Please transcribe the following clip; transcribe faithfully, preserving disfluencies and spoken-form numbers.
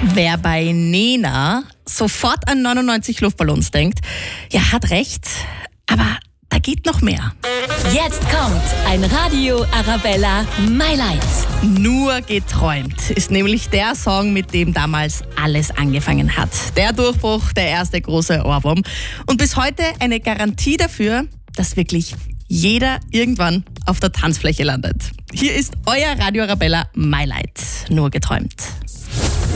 Wer bei Nena sofort an neunundneunzig Luftballons denkt, ja, hat recht, aber da geht noch mehr. Jetzt kommt ein Radio Arabella My Light. Nur geträumt ist nämlich der Song, mit dem damals alles angefangen hat. Der Durchbruch, der erste große Ohrwurm. Und bis heute eine Garantie dafür, dass wirklich jeder irgendwann auf der Tanzfläche landet. Hier ist euer Radio Arabella My Light. Nur geträumt.